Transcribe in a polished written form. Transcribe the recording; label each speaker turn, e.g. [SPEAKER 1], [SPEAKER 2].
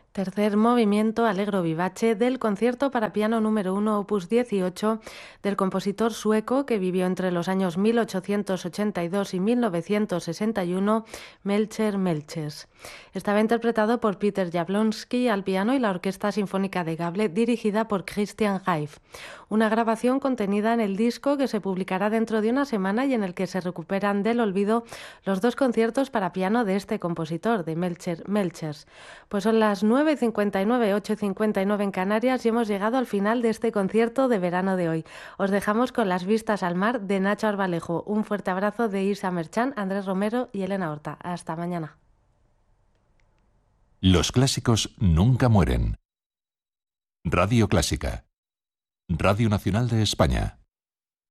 [SPEAKER 1] Tercer movimiento Allegro vivace del concierto para piano número 1 opus 18 del compositor sueco que vivió entre los años 1882 y 1961, Melcher Melchers. Estaba interpretado por Peter Jablonski al piano y la Orquesta Sinfónica de Gable dirigida por Christian Reif. Una grabación contenida en el disco que se publicará dentro de una semana y en el que se recuperan del olvido los dos conciertos para piano de este compositor, de Melchers. Pues son las 9:59, 8:59 en Canarias y hemos llegado al final de este concierto de verano de hoy. Os dejamos con Las vistas al mar de Nacho Arbalejo. Un fuerte abrazo de Isa Merchán, Andrés Romero y Elena Horta. Hasta mañana.
[SPEAKER 2] Los clásicos nunca mueren. Radio Clásica. Radio Nacional de España.